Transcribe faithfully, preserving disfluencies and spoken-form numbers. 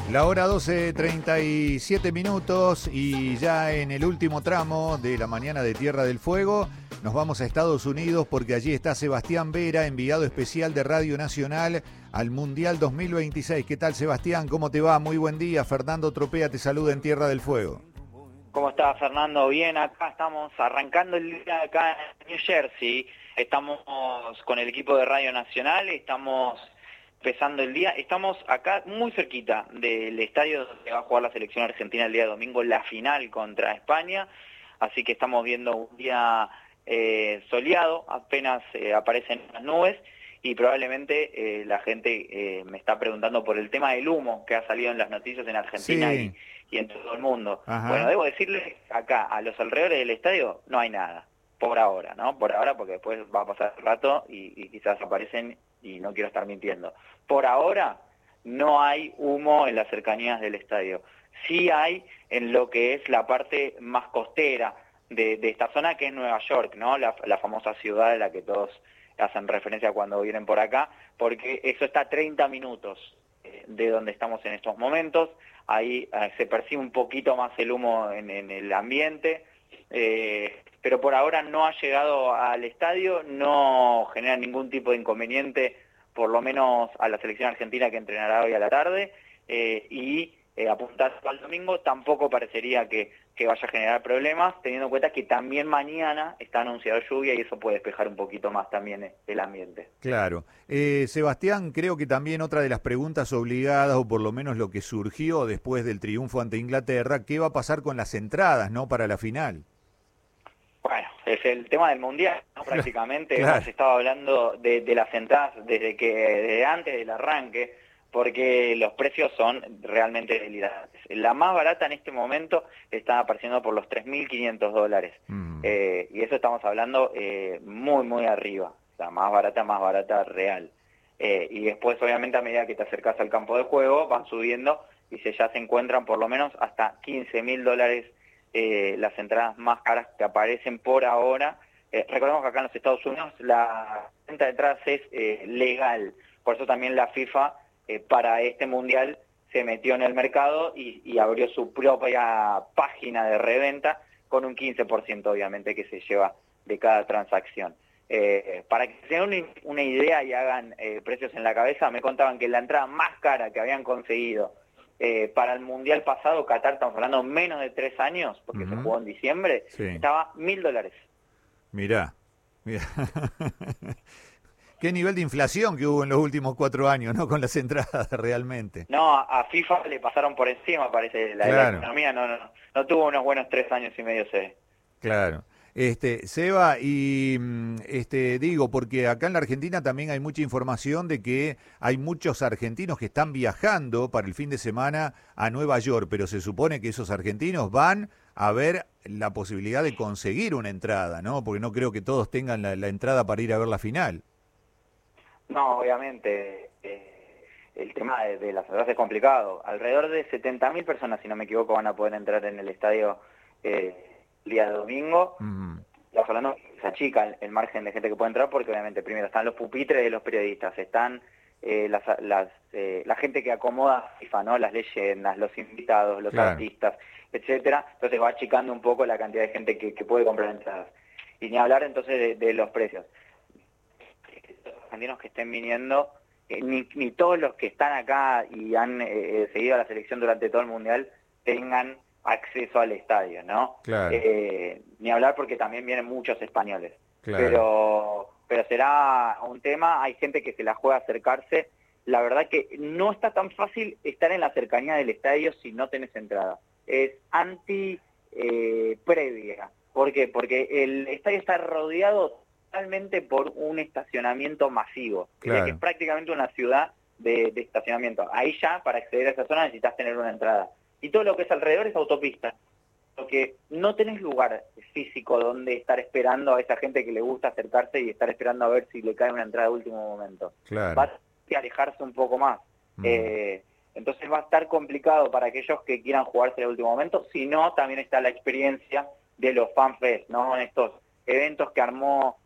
La hora doce, treinta y siete minutos y ya en el último tramo de la mañana de Tierra del Fuego nos vamos a Estados Unidos porque allí está Sebastián Vera, enviado especial de Radio Nacional al Mundial dos mil veintiséis. ¿Qué tal, Sebastián? ¿Cómo te va? Muy buen día. Fernando Tropea te saluda en Tierra del Fuego. ¿Cómo estás, Fernando? Bien, acá estamos arrancando el día acá en New Jersey. Estamos con el equipo de Radio Nacional, estamos empezando el día. Estamos acá muy cerquita del estadio donde va a jugar la selección argentina el día domingo, la final contra España. Así que estamos viendo un día eh, soleado, apenas eh, aparecen las nubes. Y probablemente eh, la gente eh, me está preguntando por el tema del humo que ha salido en las noticias en Argentina Sí. y, y en todo el mundo. Ajá. Bueno, debo decirles acá, a los alrededores del estadio no hay nada, por ahora, ¿no? Por ahora, porque después va a pasar el rato y, y quizás aparecen y no quiero estar mintiendo. Por ahora no hay humo en las cercanías del estadio. Sí hay en lo que es la parte más costera de, de esta zona, que es Nueva York, ¿no? La, la famosa ciudad de la que todos hacen referencia cuando vienen por acá, porque eso está a treinta minutos eh, de donde estamos en estos momentos. Ahí eh, se percibe un poquito más el humo en, en el ambiente, eh, pero por ahora no ha llegado al estadio, no genera ningún tipo de inconveniente, por lo menos a la selección argentina que entrenará hoy a la tarde, eh, y eh, apuntar al domingo tampoco parecería que, que vaya a generar problemas, teniendo en cuenta que también mañana está anunciado lluvia y eso puede despejar un poquito más también el ambiente. Claro. Eh, Sebastián, creo que también otra de las preguntas obligadas, o por lo menos lo que surgió después del triunfo ante Inglaterra, ¿qué va a pasar con las entradas, no, para la final? Bueno, es el tema del Mundial, ¿no? Prácticamente Claro. hemos estado hablando de, de las entradas desde que desde antes del arranque, porque los precios son realmente delirantes. La más barata en este momento está apareciendo por los tres mil quinientos dólares, Mm. eh, y eso estamos hablando eh, muy, muy arriba, o sea, más barata, más barata real. Eh, y después, obviamente, a medida que te acercas al campo de juego, van subiendo y se ya se encuentran por lo menos hasta quince mil dólares eh, las entradas más caras que aparecen por ahora. Eh, recordemos que acá en los Estados Unidos la venta de entradas es eh, legal, por eso también la FIFA eh, para este Mundial se metió en el mercado y, y abrió su propia página de reventa con un quince por ciento obviamente que se lleva de cada transacción. Eh, para que se den una, una idea y hagan eh, precios en la cabeza, me contaban que la entrada más cara que habían conseguido eh, para el Mundial pasado, Qatar, estamos hablando menos de tres años, porque Uh-huh. se jugó en diciembre, Sí. estaba mil dólares. Mirá, mirá. Qué nivel de inflación que hubo en los últimos cuatro años, ¿no? Con las entradas, realmente. No, a, a FIFA le pasaron por encima, parece, la, Claro. la economía no, no, no tuvo unos buenos tres años y medio, se ve. Claro. Este, Seba, y mm, este, digo, porque acá en la Argentina también hay mucha información de que hay muchos argentinos que están viajando para el fin de semana a Nueva York, pero se supone que esos argentinos van a ver la posibilidad de conseguir una entrada, ¿no? Porque no creo que todos tengan la, la entrada para ir a ver la final. No, obviamente, eh, el tema de, de las entradas es complicado. Alrededor de setenta mil personas, si no me equivoco, van a poder entrar en el estadio eh, el día de domingo. Mm. Estamos hablando, se achica el, el margen de gente que puede entrar porque obviamente primero están los pupitres de los periodistas, están eh, las, las, eh, la gente que acomoda FIFA, ¿no? Las leyendas, los invitados, los Claro. artistas, etcétera. Entonces va achicando un poco la cantidad de gente que, que puede comprar entradas. Y ni hablar entonces de, de los precios. Los argentinos que estén viniendo, eh, ni, ni todos los que están acá y han eh, seguido a la selección durante todo el Mundial tengan acceso al estadio, ¿no? Claro. Eh, ni hablar porque también vienen muchos españoles. Claro. Pero, pero será un tema, hay gente que se la juega a acercarse. La verdad que no está tan fácil estar en la cercanía del estadio si no tenés entrada. Es anti eh, previa. ¿Por qué? Porque el estadio está rodeado totalmente por un estacionamiento masivo. Claro. Es prácticamente una ciudad de, de estacionamiento. Ahí ya, para acceder a esa zona, necesitas tener una entrada. Y todo lo que es alrededor es autopista. Porque no tenés lugar físico donde estar esperando a esa gente que le gusta acercarse y estar esperando a ver si le cae una entrada de último momento. Claro. Va a tener que alejarse un poco más. Mm. Eh, entonces va a estar complicado para aquellos que quieran jugarse en el último momento. Si no, también está la experiencia de los FanFest, ¿no? Estos eventos que armó